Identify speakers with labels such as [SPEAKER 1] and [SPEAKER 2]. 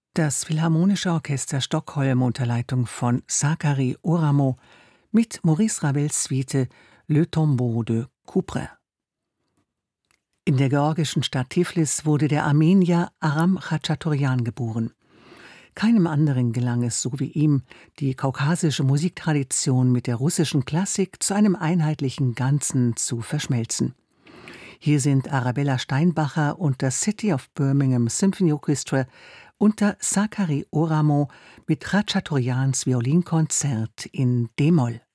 [SPEAKER 1] Das Philharmonische Orchester Stockholm unter Leitung von Sakari Oramo mit Maurice Ravels Suite Le Tombeau de Couperin. In der georgischen Stadt Tiflis wurde der Armenier Aram Khachaturian geboren. Keinem anderen gelang es, so wie ihm, die kaukasische Musiktradition mit der russischen Klassik zu einem einheitlichen Ganzen zu verschmelzen. Hier sind Arabella Steinbacher und das City of Birmingham Symphony Orchestra unter Sakari Oramo mit Khachaturians Violinkonzert in d-Moll.